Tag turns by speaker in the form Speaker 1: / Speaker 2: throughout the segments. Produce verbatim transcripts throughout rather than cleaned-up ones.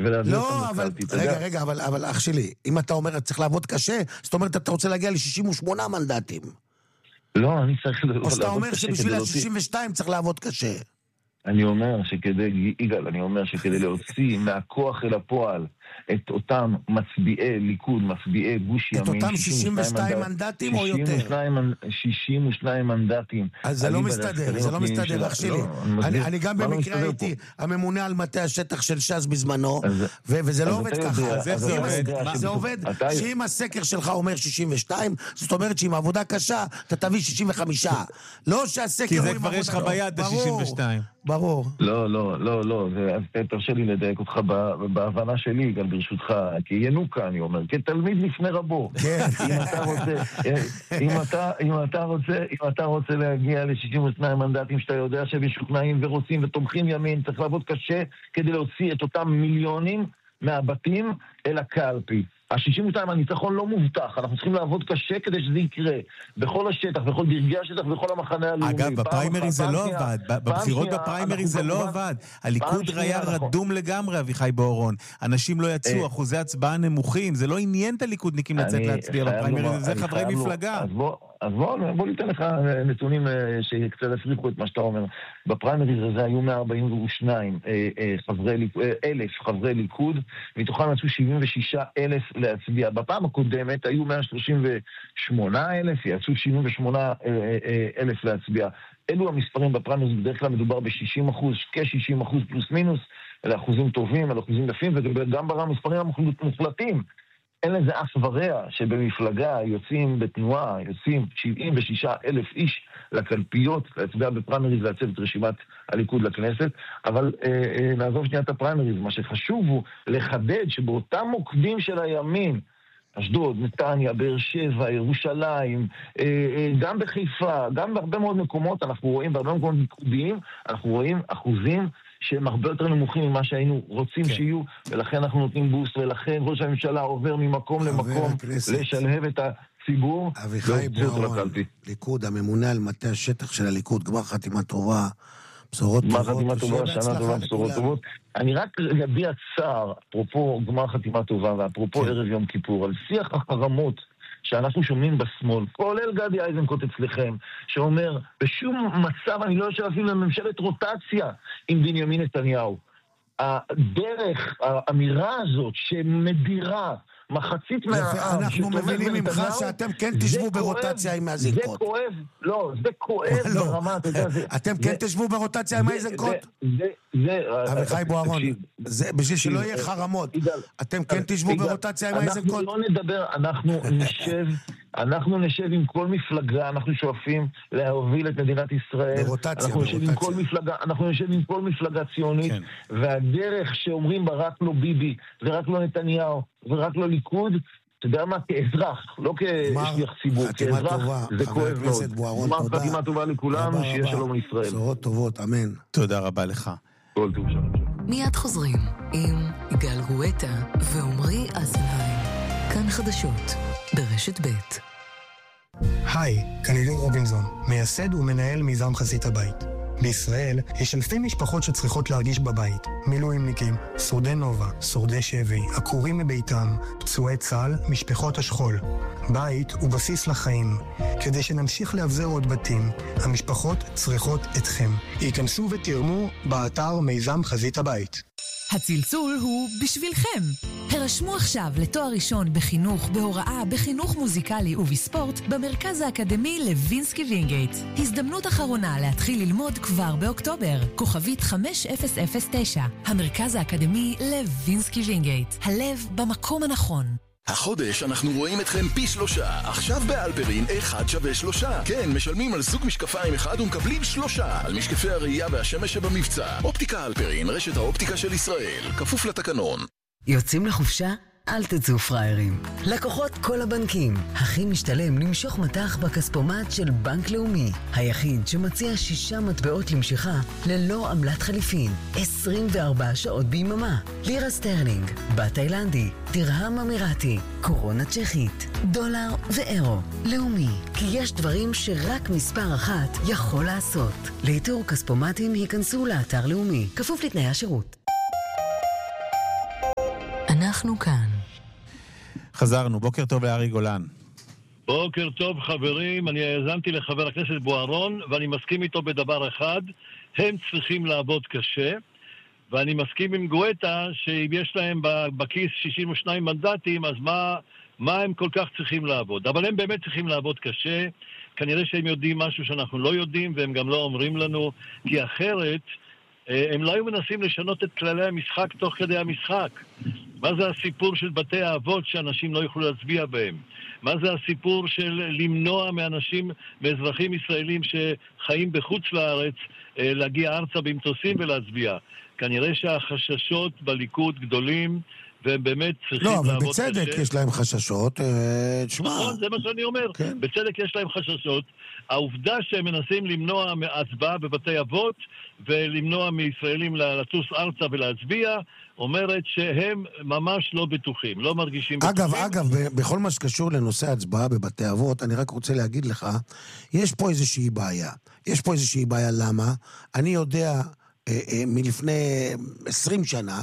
Speaker 1: ולהביא אותם
Speaker 2: לא, אבל,
Speaker 1: לקלפי.
Speaker 2: רגע, רגע, אבל, אבל אח שלי, אם אתה אומר, צריך לעבוד קשה, זאת אומרת, אתה רוצה להגיע ל-שישים ושמונה מנדטים.
Speaker 1: לא, אני צריך לעבוד קשה.
Speaker 2: או שאתה אומר שבשביל ה-שישים ושתיים צריך לעבוד קשה.
Speaker 1: אני אומר שכדי, יגאל, אני אומר שכדי להוציא מהכוח אל הפועל את אותם מצביעי ליכוד, מצביעי גוש ימין,
Speaker 2: את אותם שישים ושתיים מנדטים או יותר?
Speaker 1: שישים ושניים מנדטים.
Speaker 2: אז זה לא מסתדר, זה לא מסתדר, אח שלי. אני גם במקרה הייתי הממונה על מטה השטח של ש"ס בזמנו, וזה לא עובד ככה. זה עובד שאם הסקר שלך אומר שישים ושתיים, זאת אומרת שעם עבודה קשה אתה תביא שישים וחמש. לא שהסקר...
Speaker 3: כי זה כבר יש לך ביד ב-שישים ושתיים.
Speaker 2: ברור.
Speaker 1: לא, לא, לא, לא. אז תרשה לי לדייק אותך בהבנה שלי, גם ברשותך, כי ינוקה, אני אומר, כתלמיד לפני רבו.
Speaker 2: כן.
Speaker 1: אם אתה רוצה, אם אתה, אם אתה רוצה, אם אתה רוצה להגיע ל-שישים ושניים מנדטים שאתה יודע שמשוכנעים ורוצים ותומכים ימין, צריך לעבוד קשה כדי להוציא את אותם מיליונים מהבתים אל הקלפי. ה-שישים ושתיים הניצחון לא מובטח, אנחנו צריכים לעבוד קשה כדי שזה יקרה. בכל השטח, בכל דרגי השטח, בכל המחנה הלאומי.
Speaker 3: אגב, בפריימרי זה לא עבד. בבחירות בפריימרי זה לא עבד. הליכוד היה רדום לגמרי, אביחי בוארון. אנשים לא יצאו, אחוזי הצבעה נמוכים. זה לא עניין את הליכודניקים לצאת להצביע בפריימרי, זה חברי מפלגה.
Speaker 1: אז בוא, בוא ניתן לך נתונים שקצת הפריחו את מה שאתה אומר. בפריימריז הזה היו מאה ארבעים ושניים אלף חברי ליכוד, מתוכם יצאו שבעים ושישה אלף להצביע. בפעם הקודמת היו מאה שלושים ושמונה אלף, יצאו שבעים ושמונה אלף להצביע. אלו המספרים בפריימריז, בדרך כלל מדובר ב-שישים אחוז, כ-שישים אחוז פלוס מינוס, אלה אחוזים טובים, אלה אחוזים יפים, וגם ברם מספרים המוחלטים. אין לזה אף ורע שבמפלגה יוצאים בתנועה, יוצאים שבעים ושישה אלף איש לקלפיות, להצביע בפריימריז להצב את רשימת הליכוד לכנסת, אבל אה, אה, נעזוב שנייה את הפריימריז. מה שחשוב הוא לחדד שבאותם מוקדים של הימין, אשדוד, נתניה, באר שבע, ירושלים, אה, אה, גם בחיפה, גם בהרבה מאוד מקומות, אנחנו רואים, בהרבה מקומות ליכודיים, אנחנו רואים אחוזים שהם הרבה יותר נמוכים ממה שהיינו רוצים כן. שיהיו, ולכן אנחנו נותנים בוסט, ולכן ראש הממשלה עובר ממקום למקום לשלהב את הציבור.
Speaker 2: אביחי בוארון, ליכוד, הממונה על מטה השטח של הליכוד, גמר חתימה טובה, בשורות טובות.
Speaker 1: גמר חתימה טובה, שנה טובה, בשורות טובות. אני רק אביע צער, אפרופו גמר חתימה טובה, ואפרופו כן. ערב יום כיפור, על שיח החרמות, שאנחנו שומעים בשמאל, כולל גדי איזנקוט אצלכם, שאומר, בשום מצב אני לא יושב אפילו לממשלת רוטציה עם בנימין נתניהו. הדרך, האמירה הזאת שמדירה מחצית מהעם,
Speaker 2: אנחנו מבינים ממך שאתם כן תשבו ברוטציה עם איזנקוט.
Speaker 1: זה כואב, לא, זה כואב ברמה,
Speaker 2: אתם כן תשבו ברוטציה עם איזנקוט? אביחי בוארון, בשביל שלא יהיה חרמות, אתם כן תשבו ברוטציה עם איזנקוט?
Speaker 1: אנחנו לא נדבר, אנחנו נשב, אנחנו נשב עם כל מפלגה, אנחנו שואפים להוביל את מדינת ישראל, אנחנו נשב עם כל מפלגה, אנחנו נשב עם כל מפלגה ציונית, והדרך שאומרים בה רק לא ביבי, ורק לא נתניהו, ורק לא ליכוד, אתה יודע מה, כאזרח, לא כשליח ציבור, כאזרח, זה כואב מאוד. גמר חתימה טובה לכולם, שיהיה שלום לישראל.
Speaker 2: בשורות טובות, אמן.
Speaker 3: תודה רבה לך.
Speaker 1: כל טוב שלום.
Speaker 4: מיד חוזרים עם יגאל גואטה ועומרי אזולאי. כאן חדשות, ברשת ב'.
Speaker 5: היי, כאן אילן רובינזון, מייסד ומנהל מיזם חזית הבית. בישראל יש אלפי משפחות שצריכות להרגיש בבית. מילואימניקים, שורדי נובה, שורדי שבי, עקורים מביתם, פצועי צה"ל, משפחות השכול. בית הוא בסיס לחיים. כדי שנמשיך להבזר עוד בתים, המשפחות צריכות אתכם. היכנסו ותרמו באתר מיזם חזית הבית.
Speaker 6: הצלצול הוא בשבילכם. הרשמו עכשיו לתואר ראשון בחינוך, בהוראה, בחינוך מוזיקלי ובספורט במרכז האקדמי לוינסקי וינגייט. הזדמנות אחרונה להתחיל ללמוד כבר באוקטובר. כוכבית חמש אפס אפס תשע. המרכז האקדמי לוינסקי וינגייט. הלב במקום הנכון.
Speaker 7: החודש אנחנו רואים אתכם פי שלושה. עכשיו באלפרין אחד שווה שלושה. כן, משלמים על סוג משקפיים אחד ומקבלים שלושה. על משקפי הראייה והשמש שבמבצע. אופטיקה אלפרין, רשת האופטיקה של ישראל. כפוף לתקנון.
Speaker 4: יוצאים לחופשה? אל תצאו פריירים. לקוחות כל הבנקים. הכי משתלם למשוך מטח בכספומט של בנק לאומי. היחיד שמציע שישה מטבעות למשיכה ללא עמלת חליפין. עשרים וארבע שעות ביממה. לירה סטרלינג, בת תאילנדי, דרהם אמירתי, קורונה צ'כית, דולר ואירו. לאומי, כי יש דברים שרק מספר אחת יכול לעשות. לאיתור כספומטים היכנסו לאתר לאומי. כפוף לתנאי השירות. אנחנו כאן.
Speaker 3: חזרנו, בוקר טוב לארי גולן.
Speaker 8: בוקר טוב חברים, אני האזנתי לחבר הכנסת בוארון ואני מסכים איתו בדבר אחד, הם צריכים לעבוד קשה, ואני מסכים עם גואטה שאם יש להם בכיס שישים ושניים מנדטים, אז מה, מה הם כל כך צריכים לעבוד? אבל הם באמת צריכים לעבוד קשה, כנראה שהם יודעים משהו שאנחנו לא יודעים והם גם לא אומרים לנו, כי אחרת הם לא היו מנסים לשנות את כללי המשחק תוך כדי המשחק. מה זה הסיפור של בתי האבות שאנשים לא יוכלו להצביע בהם? מה זה הסיפור של למנוע מאנשים, מאזרחים ישראלים שחיים בחוץ לארץ, להגיע ארצה במטוסים ולהצביע? כנראה שהחששות בליכוד גדולים, והם באמת צריכים לעבוד קשה.
Speaker 2: לא, אבל בצדק יש להם חששות.
Speaker 8: נכון, זה מה שאני אומר. כן. בצדק יש להם חששות. העובדה שהם מנסים למנוע הצבעה בבתי אבות, ולמנוע מישראלים לטוס ארצה ולהצביע, אומרת שהם ממש לא בטוחים, לא מרגישים
Speaker 2: אגב,
Speaker 8: בטוחים.
Speaker 2: אגב, בכל מה שקשור לנושא הצבעה בבתי אבות, אני רק רוצה להגיד לך, יש פה איזושהי בעיה. יש פה איזושהי בעיה, למה? אני יודע אה, אה, מלפני עשרים שנה,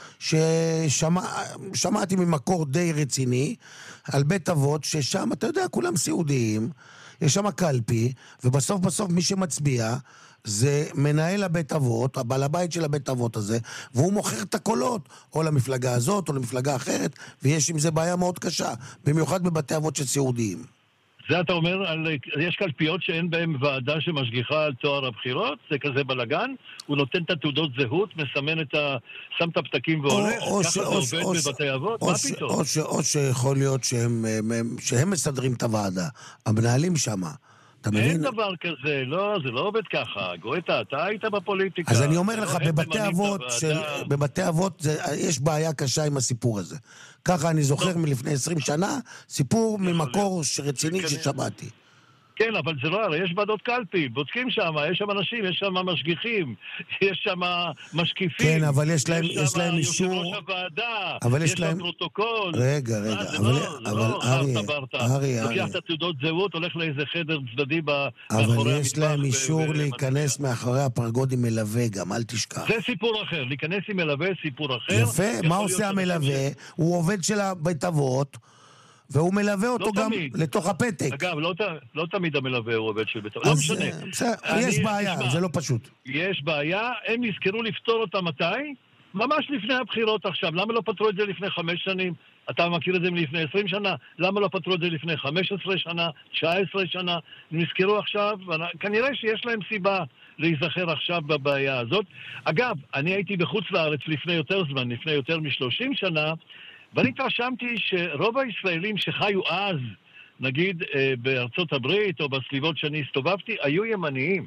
Speaker 2: ששמעתי ממקור די רציני על בית אבות, ששם, אתה יודע, כולם סיעודיים, יש שם קלפי, ובסוף בסוף מי שמצביע זה מנהל הבית אבות, הבעל הבית של הבית אבות הזה, והוא מוכר את הקולות, או למפלגה הזאת, או למפלגה אחרת, ויש עם זה בעיה מאוד קשה, במיוחד בבתי אבות של סיעודיים.
Speaker 8: זה אתה אומר, על, יש קלפיות שאין בהם ועדה שמשגיחה על תואר הבחירות, זה כזה בלגן, הוא נותן את התעודות זהות, מסמן את ה... שם את הפתקים והולך, ככה זה עובד בבתי אבות, מה פתאום?
Speaker 2: או, ש, או שיכול להיות שהם, הם, שהם מסדרים את הוועדה, המנהלים שמה.
Speaker 8: אין דבר כזה, לא, זה לא עובד ככה. גואטה, אתה היית בפוליטיקה.
Speaker 2: אז אני אומר לך, בבתי אבות, של, בבתי אבות זה, יש בעיה קשה עם הסיפור הזה. ככה אני זוכר מלפני עשרים שנה, סיפור ממקור רציני ששמעתי.
Speaker 8: כן, אבל זה לא, יש ועדות קלפי, בודקים שם, יש שם אנשים, יש שם משגיחים, יש שם משקיפים.
Speaker 2: כן, אבל יש להם, יש להם אישור...
Speaker 8: יש שם יושב ראש הוועדה,
Speaker 2: אבל
Speaker 8: יש
Speaker 2: יש להם
Speaker 8: פרוטוקול.
Speaker 2: רגע, רגע, אבל ארי, ארי,
Speaker 8: לוקח את התעודות זהות, הולך לאיזה חדר צדדי מאחורי המטבח.
Speaker 2: אבל יש להם אישור להיכנס מאחורי הפרגוד עם מלווה גם, אל תשכח.
Speaker 8: זה סיפור אחר, להיכנס עם מלווה, סיפור אחר.
Speaker 2: יפה, מה עושה המלווה? הוא עובד של הבית אבות, והוא מלווה אותו לא גם תמיד. לתוך הפתק.
Speaker 8: אגב, לא, לא תמיד המלווה הוא עובד של בית אבות. לא משנה.
Speaker 2: בסדר, יש בעיה, נשמע, זה לא פשוט.
Speaker 8: יש בעיה, הם נזכרו לפתור אותה מתי? ממש לפני הבחירות עכשיו. למה לא פתרו את זה לפני חמש שנים? אתה מכיר את זה מלפני עשרים שנה? למה לא פתרו את זה לפני חמש עשרה שנה? תשע עשרה שנה? נזכרו עכשיו? כנראה שיש להם סיבה להיזכר עכשיו בבעיה הזאת. אגב, אני הייתי בחוץ לארץ לפני יותר זמן, לפני יותר משלושים שנה, ואני התרשמתי שרוב הישראלים שחיו אז, נגיד בארצות הברית או בסביבות שאני הסתובבתי, היו ימניים.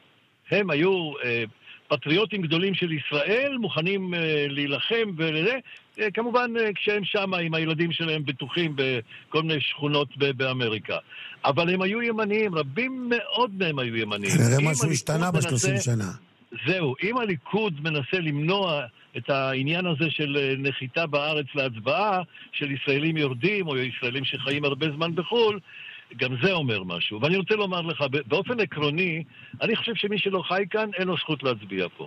Speaker 8: הם היו פטריוטים גדולים של ישראל, מוכנים להילחם ולזה. כמובן כשהם שם עם הילדים שלהם בטוחים בכל מיני שכונות באמריקה. אבל הם היו ימניים, רבים מאוד מהם היו ימניים.
Speaker 2: נראה משהו השתנה בשלושים שנה.
Speaker 8: זהו, אם הליכוד מנסה למנוע את העניין הזה של נחיתה בארץ להצבעה, של ישראלים יורדים או ישראלים שחיים הרבה זמן בחול, גם זה אומר משהו. ואני רוצה לומר לך, באופן עקרוני, אני חושב שמי שלא חי כאן, אין לו זכות להצביע פה.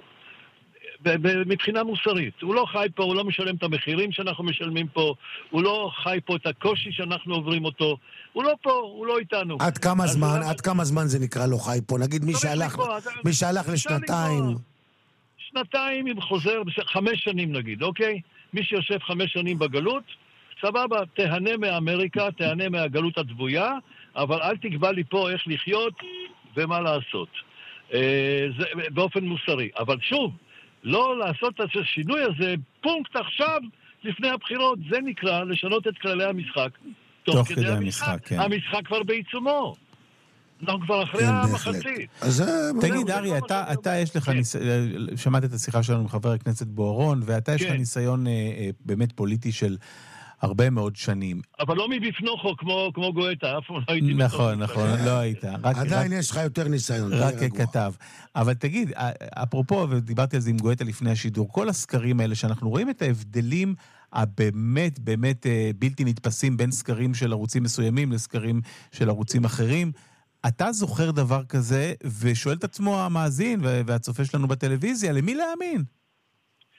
Speaker 8: מבחינה מוסרית. הוא לא חי פה, הוא לא משלם את המחירים שאנחנו משלמים פה, הוא לא חי פה את הקושי שאנחנו עוברים אותו, הוא לא פה, הוא לא איתנו.
Speaker 2: עד כמה זמן, עד כמה זמן זה נקרא לא חי פה? נגיד מי שהלך, מי שהלך לשנתיים.
Speaker 8: שנתיים עם חוזר, חמש שנים נגיד, אוקיי? מי שיושב חמש שנים בגלות, סבבה, תהנה מאמריקה, תהנה מהגלות הדבויה, אבל אל תקבע לי פה איך לחיות ומה לעשות. זה באופן מוסרי. אבל שוב, לא לעשות את השינוי הזה, פונקט עכשיו, לפני הבחירות, זה נקרא לשנות את כללי המשחק.
Speaker 3: תוך כדי המשחק, כן.
Speaker 8: המשחק כבר בעיצומו. אנחנו כבר אחרי המחצית.
Speaker 3: תגיד, ארי, אתה יש לך, שמעת את השיחה שלנו עם חבר הכנסת בוארון, ואתה יש לך ניסיון באמת פוליטי של הרבה מאוד שנים.
Speaker 8: אבל לא מבפנוכו, כמו גואטה, אף פעם לא הייתי...
Speaker 3: נכון, נכון, לא היית.
Speaker 2: עדיין יש לך יותר ניסיון.
Speaker 3: רק ככתב. אבל תגיד, אפרופו, ודיברתי על זה עם גואטה לפני השידור, כל הסקרים האלה שאנחנו רואים את ההבדלים הבאמת, באמת בלתי נתפסים בין סקרים של ערוצים מסוימים לסקרים של ערוצים אחרים, אתה זוכר דבר כזה, ושואל את עצמו המאזין והצופה שלנו בטלוויזיה, למי להאמין?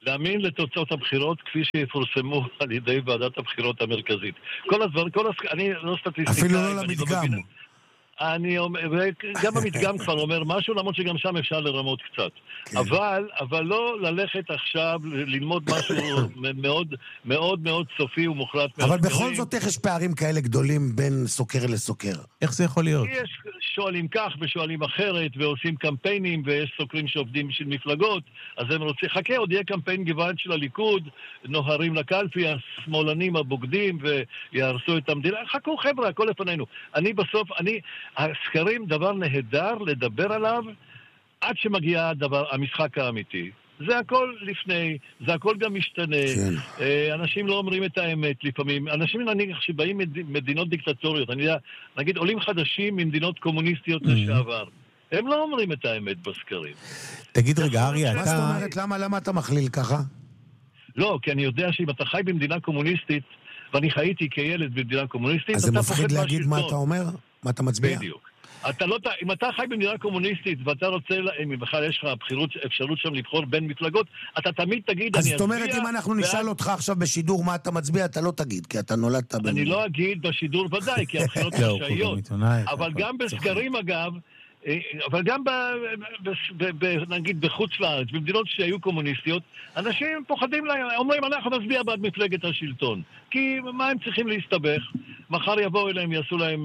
Speaker 8: להאמין לתוצאות הבחירות כפי שיפורסמו על ידי ועדת הבחירות המרכזית. כל הדבר, כל הס... אני לא סטטיסטיקאי.
Speaker 2: אפילו לא למדגם.
Speaker 8: אני אומר, וגם המדגם כבר אומר משהו, למרות שגם שם אפשר לרמות קצת. כן. אבל, אבל לא ללכת עכשיו ללמוד משהו מאוד, מאוד, מאוד סופי ומוחלט.
Speaker 2: אבל בכל זאת איך יש פערים כאלה גדולים בין סוקר לסוקר? איך זה יכול להיות?
Speaker 8: יש שואלים כך ושואלים אחרת, ועושים קמפיינים, ויש סוקרים שעובדים בשביל מפלגות, אז הם רוצים, חכה, עוד יהיה קמפיין גוון של הליכוד, נוהרים לקלפי, השמאלנים הבוגדים, ויהרסו את המדינה. חכו חבר'ה, הכל לפנינו. אני בסוף, אני... הסקרים דבר נהדר לדבר עליו עד שמגיע הדבר, המשחק האמיתי. זה הכל לפני, זה הכל גם משתנה. כן. אנשים לא אומרים את האמת לפעמים. אנשים נניח שבאים מדינות דיקטטוריות, אני יודע, נגיד עולים חדשים ממדינות קומוניסטיות לשעבר. הם לא אומרים את האמת בסקרים.
Speaker 3: תגיד רגע, אריה, אתה...
Speaker 2: מה זאת אומרת? למה, למה אתה מכליל ככה?
Speaker 8: לא, כי אני יודע שאם אתה חי במדינה קומוניסטית, ואני חייתי כילד במדינה קומוניסטית,
Speaker 2: אז זה מפחיד להגיד מה אתה אומר? מה אתה מצביע?
Speaker 8: בדיוק. אתה לא, אם אתה חי במדינה קומוניסטית ואתה רוצה, אם בכלל יש לך בחירות, אפשרות שם לבחור בין מפלגות, אתה תמיד תגיד,
Speaker 2: אז זאת אומרת, אם אנחנו נשאל אותך עכשיו בשידור מה אתה מצביע, אתה לא תגיד, כי אתה נולדת במדינה.
Speaker 8: אני לא אגיד בשידור ודאי, כי הבחירות רשאיות. אבל גם בסקרים אגב, אבל גם נגיד בחוץ לארץ, במדינות שהיו קומוניסטיות, אנשים פוחדים להם, אומרים אנחנו נצביע בעד מפלגת השלטון. כי מה הם צריכים להסתבך? מחר יבואו אליהם, יעשו להם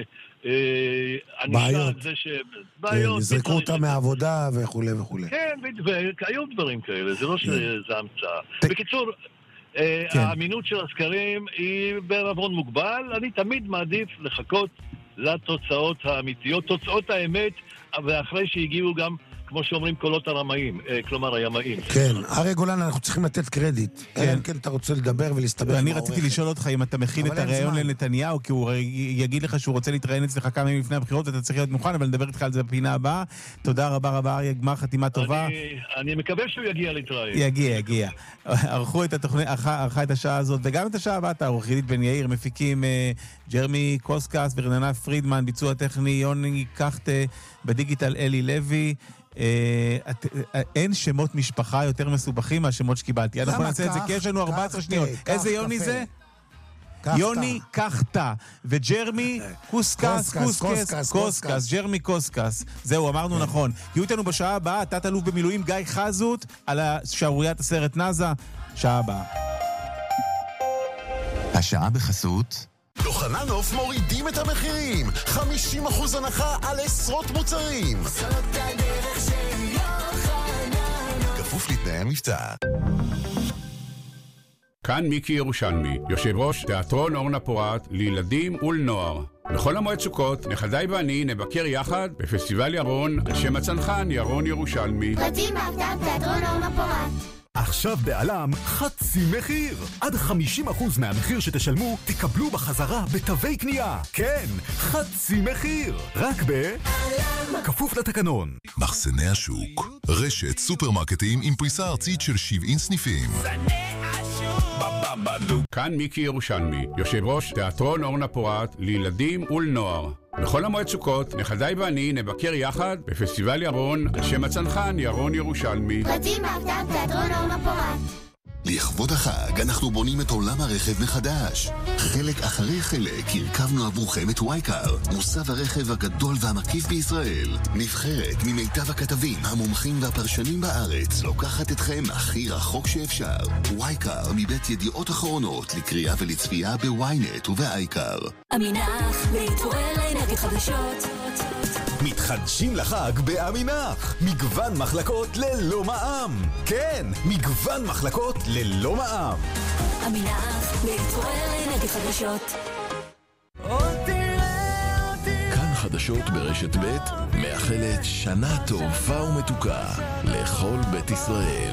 Speaker 2: בעיות. יזרקו אותם מהעבודה וכו' וכו'.
Speaker 8: כן, והיו דברים כאלה, זה לא שזה המצאה. בקיצור, האמינות של הסקרים היא בערבון מוגבל, אני תמיד מעדיף לחכות לתוצאות האמיתיות, תוצאות האמת, ואחרי שהגיעו גם, כמו שאומרים, קולות הרמאים, כלומר הימאים.
Speaker 2: כן, אריה גולן, אנחנו צריכים לתת קרדיט. כן, כן, אתה רוצה לדבר ולהסתבר.
Speaker 3: אני רציתי לשאול אותך אם אתה מכין את הרעיון לנתניהו, כי הוא יגיד לך שהוא רוצה להתראיין אצלך כמה ימים לפני הבחירות, ואתה צריך להיות מוכן, אבל נדבר איתך על זה בפינה הבאה. תודה רבה רבה, אריה, גמר חתימה טובה.
Speaker 8: אני מקווה שהוא יגיע להתראיין.
Speaker 3: יגיע, יגיע. ערכו את התוכנית, ערכה את השעה הזאת, וגם את השעה הבאה, עורך דין בן יאיר, מפיקים ג'רמי קוסקס ורננה פרידמן, ביצוע טכני יוני קחטה, בדיגיטל אלי לוי. אין שמות משפחה יותר מסובכים מהשמות שקיבלתי. אנחנו נעשה את זה, כי יש לנו ארבע עשרה שניות. איזה יוני זה? יוני קחטה. וג'רמי קוסקס, קוסקס, קוסקס, ג'רמי קוסקס. זהו, אמרנו נכון. יהיו איתנו בשעה הבאה, תת-אלוף במילואים גיא חזות, על שערוריית הסרט נאזה. שעה הבאה.
Speaker 7: השעה בחסות יוחננוף מורידים את המחירים, חמישים אחוז הנחה על עשרות מוצרים. זאת הדרך של יוחננוף, כפוף לתנאי המבצע.
Speaker 9: כאן מיקי ירושלמי, יושב ראש תיאטרון אורנה פורת לילדים ולנוער. בכל המועד סוכות, נכדיי ואני נבקר יחד בפסטיבל ירון על שם הצנחן ירון ירושלמי.
Speaker 10: פרטים באתר תיאטרון אורנה פורת.
Speaker 11: עכשיו בעלם חצי מחיר. עד חמישים אחוז מהמחיר שתשלמו תקבלו בחזרה בתווי קנייה. כן, חצי מחיר. רק בעלם. כפוף לתקנון.
Speaker 7: מחסני השוק, רשת סופרמרקטים עם פריסה ארצית של שבעים סניפים.
Speaker 9: כאן מיקי ירושלמי, יושב ראש תיאטרון אורנה פורת לילדים ולנוער. בכל המועד סוכות, נכדיי ואני נבקר יחד בפסטיבל ירון על שם הצנחן ירון ירושלמי.
Speaker 10: פרטים באתר תיאטרון אורנה פורת.
Speaker 7: לכבוד החג אנחנו בונים את עולם הרכב מחדש. חלק אחרי חלק הרכבנו עבורכם את וייקר, מוסב הרכב הגדול והמקיף בישראל. נבחרת ממיטב הכתבים, המומחים והפרשנים בארץ, לוקחת אתכם הכי רחוק שאפשר. וייקר מבית ידיעות אחרונות, לקריאה ולצפייה בוויינט ובאייקר.
Speaker 10: אמינח, להתעורר לאנרגיות חדשות.
Speaker 11: מתחדשים לחג באמינח. מגוון מחלקות ללא מע"מ. כן, מגוון מחלקות ללא מע"מ.
Speaker 10: אמינח, להתעורר לאנרגיות חדשות.
Speaker 7: כאן חדשות ברשת ב' מאחלת שנה טובה ומתוקה לכל בית ישראל.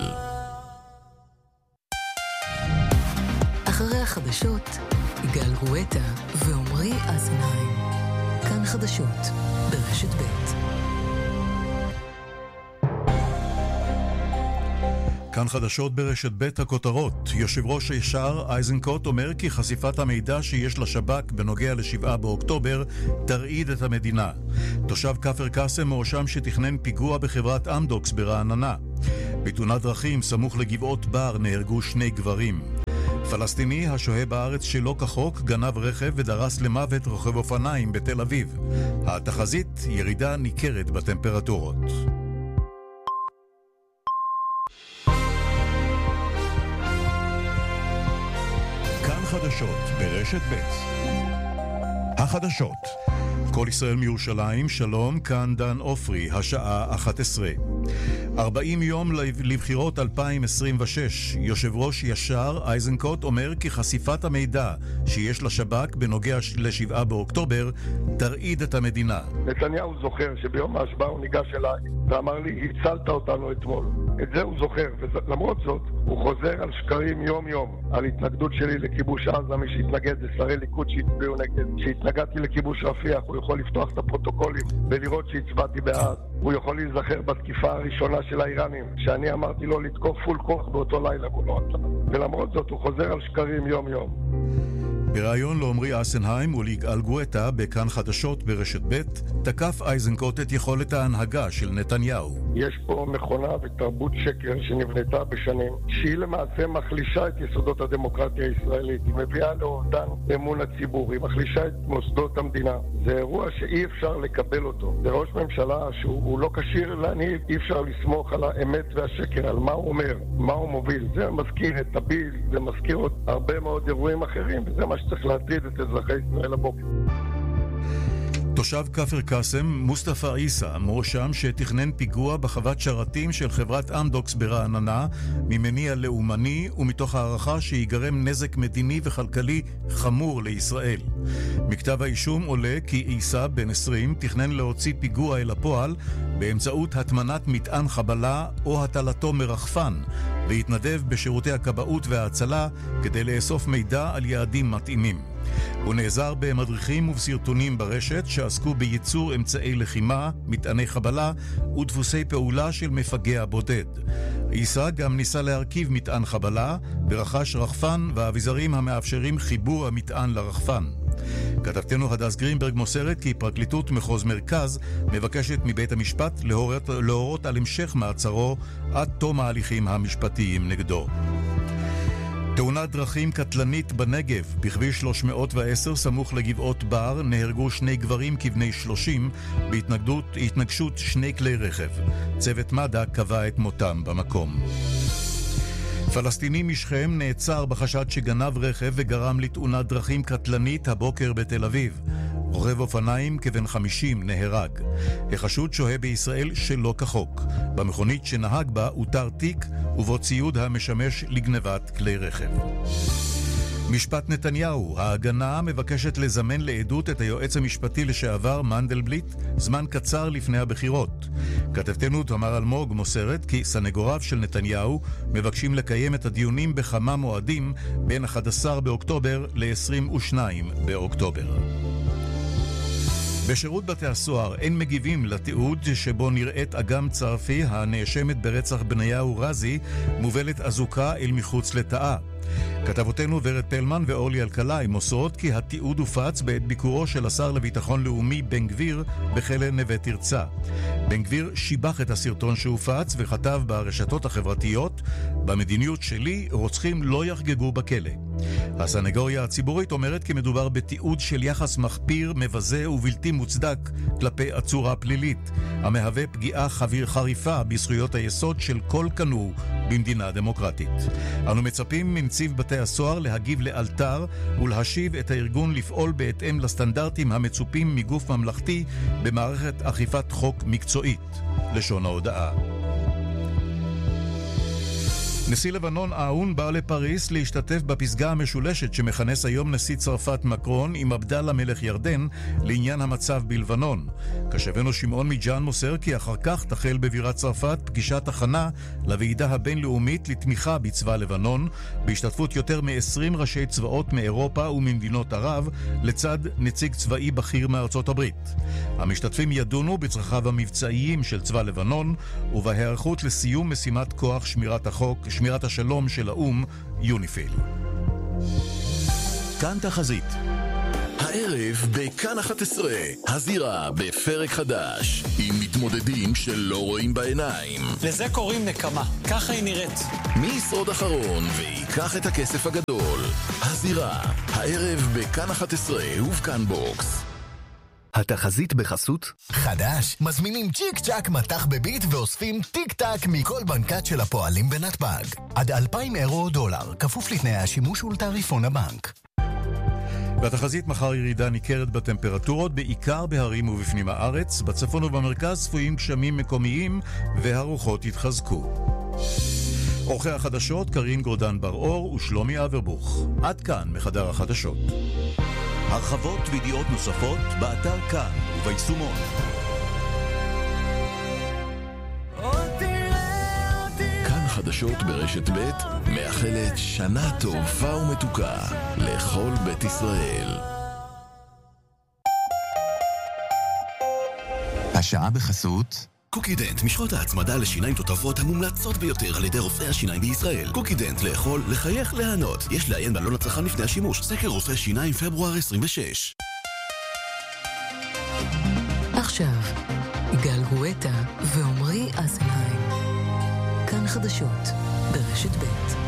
Speaker 4: אחרי החדשות, יגאל גואטה ועומרי אזנהיים. כאן חדשות ברשת ב'.
Speaker 12: כאן חדשות ברשת ב' הכותרות. יושב ראש ישר אייזנקוט אומר כי חשיפת המידע שיש לשב"כ בנוגע לשבעה באוקטובר תרעיד את המדינה. תושב כפר קאסם מואשם שתכנן פיגוע בחברת אמדוקס ברעננה. בתאונת דרכים סמוך לגבעות בר נהרגו שני גברים. פלסטיני השוהה בארץ שלא כחוק גנב רכב ודרס למוות רוכב אופניים בתל אביב. התחזית ירידה ניכרת בטמפרטורות. כאן חדשות ברשת ב'. החדשות. כל ישראל מירושלים, שלום, כאן דן אופרי, השעה אחת עשרה. ארבעים יום לבחירות אלפיים עשרים ושש. יושב ראש ישר אייזנקוט אומר כי חשיפת המידע שיש לשב"כ בנוגע לשבעה באוקטובר תרעיד את המדינה.
Speaker 13: נתניהו זוכר שביום ההשבעה הוא ניגש אליי ואמר לי, הצלת אותנו אתמול. את זה הוא זוכר, ולמרות זאת הוא חוזר על שקרים יום יום, על התנגדות שלי לכיבוש עזה, מי שהתנגד זה שרי ליכוד שהצביעו נגד. שהתנגדתי לכיבוש רפיח, הוא יכול לפתוח את הפרוטוקולים ולראות שהצבעתי בעד. הוא יכול להיזכר בתקיפה הראשונה של האיראנים, שאני אמרתי לו לתקוף פול כוח באותו לילה, והוא לא עשה. ולמרות זאת הוא חוזר על שקרים יום יום.
Speaker 12: בריאיון לעומרי אסנהיים וליגאל גואטה בכאן חדשות ברשת ב', תקף אייזנקוט את יכולת ההנהגה של נתניהו.
Speaker 13: יש פה מכונה ותרבות שקר שנבנתה בשנים, שהיא למעשה מחלישה את יסודות הדמוקרטיה הישראלית. היא מביאה לאובדן אמון הציבור, היא מחלישה את מוסדות המדינה. זה אירוע שאי אפשר לקבל אותו. זה ראש ממשלה שהוא לא כשיר להנהיג, אי אפשר לסמוך על האמת והשקר, על מה הוא אומר, מה הוא מוביל. זה מזכיר את הביל, זה מזכיר עוד הרבה מאוד אירועים אחרים, וזה מה שצריך להטריד את אזרחי ישראל הבוקר.
Speaker 12: תושב כפר קאסם, מוסטפא עיסא, מואשם שתכנן פיגוע בחוות שרתים של חברת אמדוקס ברעננה ממניע לאומני ומתוך הערכה שיגרם נזק מדיני וכלכלי חמור לישראל. מכתב האישום עולה כי עיסא, בן עשרים, תכנן להוציא פיגוע אל הפועל באמצעות התמנת מטען חבלה או הטלתו מרחפן, והתנדב בשירותי הכבאות וההצלה כדי לאסוף מידע על יעדים מתאימים. הוא נעזר במדריכים ובסרטונים ברשת שעסקו בייצור אמצעי לחימה, מטעני חבלה ודפוסי פעולה של מפגע בודד. עיסא גם ניסה להרכיב מטען חבלה ורכש רחפן ואביזרים המאפשרים חיבור המטען לרחפן. כתבתנו הדס גרינברג מוסרת כי פרקליטות מחוז מרכז מבקשת מבית המשפט להורות, להורות על המשך מעצרו עד תום ההליכים המשפטיים נגדו. תאונת דרכים קטלנית בנגב. בכביש שלוש מאות ועשר סמוך לגבעות בר נהרגו שני גברים כבני שלושים בהתנגדות, התנגשות שני כלי רכב. צוות מד"א קבע את מותם במקום. פלסטיני משכם נעצר בחשד שגנב רכב וגרם לתאונת דרכים קטלנית הבוקר בתל אביב. רוכב אופניים כבן חמישים נהרג. החשוד שוהה בישראל שלא כחוק. במכונית שנהג בה אותר תיק ובו ציוד המשמש לגנבת כלי רכב. משפט נתניהו. ההגנה מבקשת לזמן לעדות את היועץ המשפטי לשעבר מנדלבליט זמן קצר לפני הבחירות. כתבתנו תמר אלמוג מוסרת כי סנגוריו של נתניהו מבקשים לקיים את הדיונים בכמה מועדים בין אחד עשר באוקטובר ל-עשרים ושניים באוקטובר. בשירות בתי הסוהר אין מגיבים לתיעוד שבו נראית אגם צרפי הנאשמת ברצח בניהו רזי מובלת אזוקה אל מחוץ לתאה. כתבותינו ורד פלמן ואורלי אלקלעי מוסרות כי התיעוד הופץ בעת ביקורו של השר לביטחון לאומי בן גביר בכלא נווה תרצה. בן גביר שיבח את הסרטון שהופץ וכתב ברשתות החברתיות, במדיניות שלי רוצחים לא יחגגו בכלא. הסנגוריה הציבורית אומרת כי מדובר בתיעוד של יחס מחפיר, מבזה ובלתי מוצדק כלפי עצורה פלילית, המהווה פגיעה חביר חריפה בזכויות היסוד של כל כנוע במדינה דמוקרטית. אנו מצפים מנציב בתי הסוהר להגיב לאלתר ולהשיב את הארגון לפעול בהתאם לסטנדרטים המצופים מגוף ממלכתי במערכת אכיפת חוק מקצועית. לשון ההודעה. נשיא לבנון אהון בא לפריס להשתתף בפסגה המשולשת שמכנס היום נשיא צרפת מקרון עם עבדאללה מלך ירדן לעניין המצב בלבנון. כשבנו שמעון מג'אן מוסר כי אחר כך תחל בבירת צרפת פגישת הכנה לוועידה הבינלאומית לתמיכה בצבא לבנון, בהשתתפות יותר מ-עשרים ראשי צבאות מאירופה וממדינות ערב, לצד נציג צבאי בכיר מארצות הברית. המשתתפים ידונו בצרכיו המבצעיים של צבא לבנון ובהיערכות לסיום משימת כוח שמירת החוק שמירת השלום של האום, יוניפיל.
Speaker 7: כאן תחזית. הערב בכאן אחת עשרה, הזירה בפרק חדש, עם מתמודדים שלא רואים בעיניים.
Speaker 14: לזה קוראים נקמה, ככה היא נראית.
Speaker 7: מי ישרוד אחרון ויקח את הכסף הגדול? הזירה, הערב בכאן אחת עשרה ובכאן בוקס.
Speaker 15: התחזית בחסות חדש, מזמינים צ'יק צ'ק מתח בביט ואוספים טיק טק מכל בנקת של הפועלים בנתב"ג. עד אלפיים אירו או דולר, כפוף לתנאי השימוש ולתעריפון הבנק.
Speaker 12: בתחזית מחר ירידה ניכרת בטמפרטורות, בעיקר בהרים ובפנים הארץ. בצפון ובמרכז צפויים גשמים מקומיים והרוחות יתחזקו. עורכי החדשות קרין גורדן בר-אור ושלומי אברבוך. עד כאן מחדר החדשות. הרחבות וידיעות נוספות באתר כאן וביישומון.
Speaker 7: כאן חדשות ברשת ב' מאחלת שנה טובה ומתוקה לכל בית ישראל.
Speaker 16: השעה בחסות
Speaker 7: קוקידנט, משחות ההצמדה לשיניים תותבות המומלצות ביותר על ידי רופאי השיניים בישראל. קוקידנט, לאכול, לחייך, להנות. יש לעיין בעלון הצרכן לפני השימוש. סקר רופא שיניים פברואר עשרים ושש.
Speaker 4: עכשיו, גל גואטה ועומרי אסנהיים. כאן חדשות ברשת ב'.